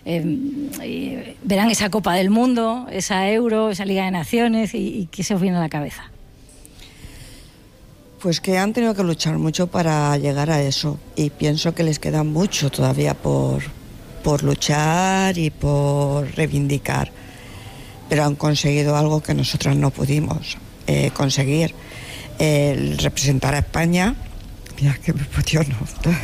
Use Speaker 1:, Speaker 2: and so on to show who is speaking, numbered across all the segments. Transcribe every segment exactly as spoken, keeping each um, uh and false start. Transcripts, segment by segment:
Speaker 1: eh, verán esa Copa del Mundo, esa Euro, esa Liga de Naciones, y, y ¿qué se os viene a la cabeza?
Speaker 2: Pues que han tenido que luchar mucho para llegar a eso, y pienso que les queda mucho todavía por, por luchar y por reivindicar, pero han conseguido algo que nosotros no pudimos eh, conseguir, el representar a España. Mira que me emociono.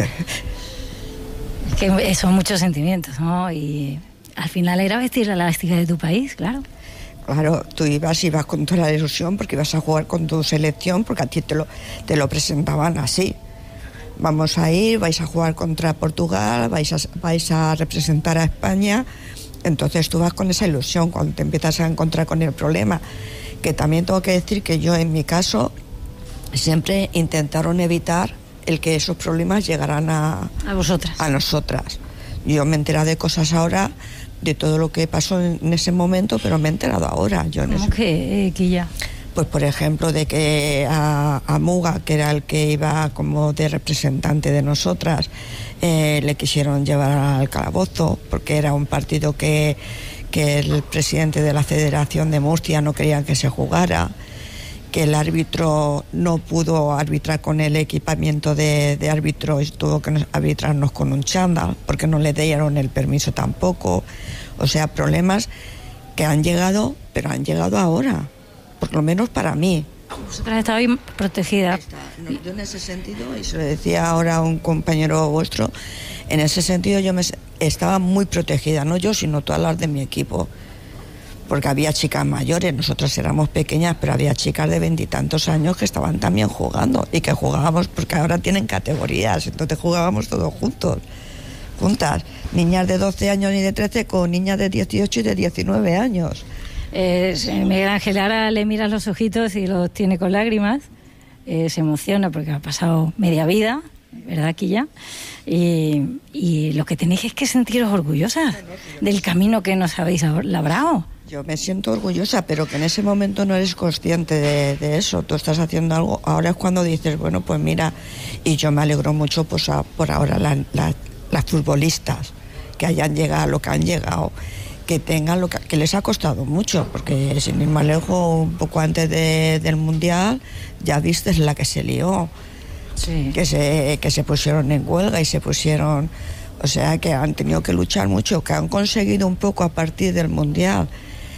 Speaker 1: Que son muchos sentimientos, ¿no? Y al final era vestir la elástica de tu país, claro.
Speaker 2: Claro, tú ibas, ibas con toda la ilusión porque ibas a jugar con tu selección, porque a ti te lo, te lo presentaban así. Vamos a ir, vais a jugar contra Portugal, vais a, vais a representar a España. Entonces tú vas con esa ilusión. Cuando te empiezas a encontrar con el problema, que también tengo que decir que yo, en mi caso, siempre intentaron evitar el que esos problemas llegaran a,
Speaker 1: a vosotras,
Speaker 2: a nosotras. Yo me he enterado de cosas ahora, de todo lo que pasó en ese momento, pero me he enterado ahora. Yo
Speaker 1: ¿Cómo
Speaker 2: ese...
Speaker 1: que, eh, que ya?
Speaker 2: Pues por ejemplo de que a, a Muga, que era el que iba como de representante de nosotras, eh, le quisieron llevar al calabozo porque era un partido que, que el presidente de la Federación de Murcia no quería que se jugara, que el árbitro no pudo arbitrar con el equipamiento de, de árbitro y tuvo que arbitrarnos con un chándal porque no le dieron el permiso tampoco. O sea, problemas que han llegado, pero han llegado ahora, por lo menos para mí.
Speaker 1: Vosotras estabais protegidas.
Speaker 2: No, yo en ese sentido, y se lo decía ahora a un compañero vuestro, en ese sentido yo me estaba muy protegida, no yo, sino todas las de mi equipo. Porque había chicas mayores, nosotras éramos pequeñas, pero había chicas de veintitantos años que estaban también jugando y que jugábamos, porque ahora tienen categorías, entonces jugábamos todos juntos, juntas, niñas de doce años y de trece con niñas de dieciocho y de diecinueve años.
Speaker 1: Eh, Miguel Ángel ahora le miras los ojitos y los tiene con lágrimas, eh, se emociona porque ha pasado media vida, ¿verdad, Quilla? Y, y lo que tenéis es que sentiros orgullosas del camino que nos habéis labrado.
Speaker 2: Yo me siento orgullosa, pero que en ese momento no eres consciente de, de eso. Tú estás haciendo algo, ahora es cuando dices, bueno, pues mira, y yo me alegro mucho pues a, por ahora la, la, las futbolistas que hayan llegado a lo que han llegado, que tengan lo que, que les ha costado mucho, porque sin ir más lejos, un poco antes de, del Mundial, ya viste la que se lió,
Speaker 1: sí.
Speaker 2: que, se, que se pusieron en huelga y se pusieron, o sea, que han tenido que luchar mucho, que han conseguido un poco a partir del Mundial.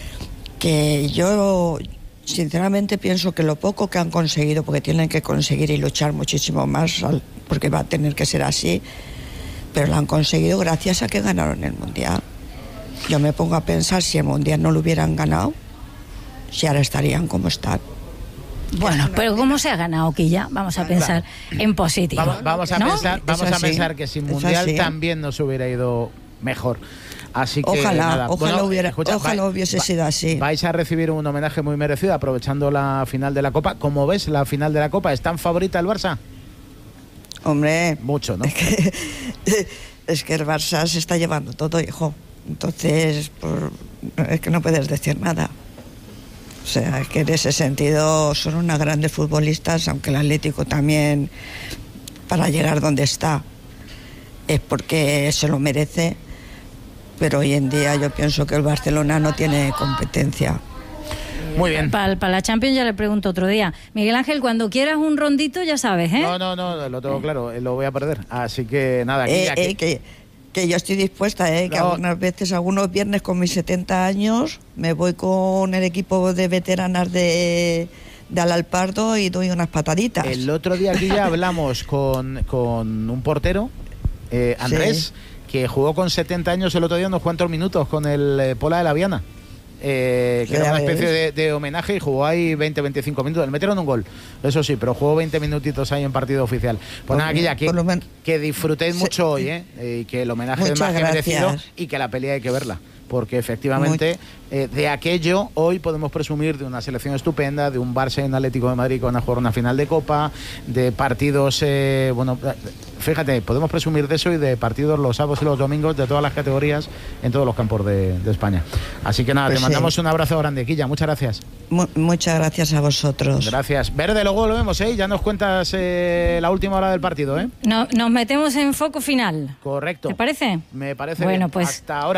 Speaker 2: Que yo sinceramente pienso que lo poco que han conseguido, porque tienen que conseguir y luchar muchísimo más, porque va a tener que ser así, pero lo han conseguido gracias a que ganaron el Mundial. Yo me pongo a pensar, si el Mundial no lo hubieran ganado, si ahora estarían como están.
Speaker 1: Bueno, pero ¿cómo se ha ganado, Quilla? Vamos a pensar claro. en positivo.
Speaker 3: Vamos, vamos a
Speaker 1: ¿no?
Speaker 3: pensar, vamos a pensar que sin Mundial también nos hubiera ido mejor. Así que
Speaker 2: ojalá,
Speaker 3: nada.
Speaker 2: ojalá,
Speaker 3: bueno,
Speaker 2: hubiera,
Speaker 3: escucha,
Speaker 2: ojalá
Speaker 3: va,
Speaker 2: hubiese
Speaker 3: va,
Speaker 2: sido así.
Speaker 3: Vais a recibir un homenaje muy merecido aprovechando la final de la Copa. ¿Cómo ves la final de la Copa? ¿Es tan favorita el Barça?
Speaker 2: Hombre,
Speaker 3: mucho, ¿no?
Speaker 2: Es que, es que el Barça se está llevando todo, hijo. Entonces, por, es que no puedes decir nada. O sea, es que en ese sentido son unas grandes futbolistas, aunque el Atlético también, para llegar donde está, es porque se lo merece. Pero hoy en día yo pienso que el Barcelona no tiene competencia.
Speaker 3: Muy bien.
Speaker 1: Para pa la Champions ya le pregunto otro día. Miguel Ángel, cuando quieras un rondito ya sabes, ¿eh?
Speaker 3: No, no, no, lo tengo claro, lo voy a perder. Así que nada, aquí
Speaker 2: eh,
Speaker 3: ya,
Speaker 2: eh, que, que yo estoy dispuesta, ¿eh? No. Que algunas veces, algunos viernes con mis setenta años, me voy con el equipo de veteranas de... de Alalpardo y doy unas pataditas.
Speaker 3: El otro día aquí ya hablamos con, con un portero, eh, Andrés, sí. que jugó con setenta años el otro día unos cuantos minutos con el eh, Pola de la Viana, eh, que ya era una especie de, de homenaje, y jugó ahí veinte, veinticinco minutos. Le metieron un gol, eso sí, pero jugó veinte minutitos ahí en partido oficial. Pues por, nada, aquí ya, que, que disfrutéis sí. mucho hoy, ¿eh? Y que el homenaje Muchas es más que merecido, y que la pelea hay que verla. Porque efectivamente eh, de aquello hoy podemos presumir de una selección estupenda, de un Barça y un Atlético de Madrid que van a jugar una final de Copa, de partidos, eh, bueno, fíjate, podemos presumir de eso y de partidos los sábados y los domingos de todas las categorías en todos los campos de, de España. Así que nada, pues te mandamos sí. un abrazo grande, Quilla, muchas gracias.
Speaker 2: M- muchas gracias a vosotros.
Speaker 3: Gracias. Verde, luego lo vemos, ¿eh? Ya nos cuentas eh, la última hora del partido, ¿eh?
Speaker 1: No, nos metemos en foco final.
Speaker 3: Correcto.
Speaker 1: ¿Te parece?
Speaker 3: Me parece
Speaker 1: bueno,
Speaker 3: bien.
Speaker 1: Pues
Speaker 3: hasta ahora.